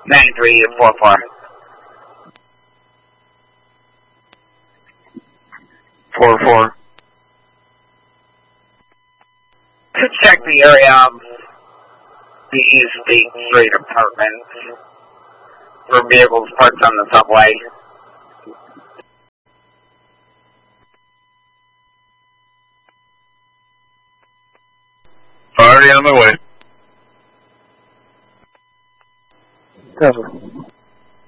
9344. 44. To check the area of the East State Street Apartments for vehicles parked on the subway. Already on my way. Cover.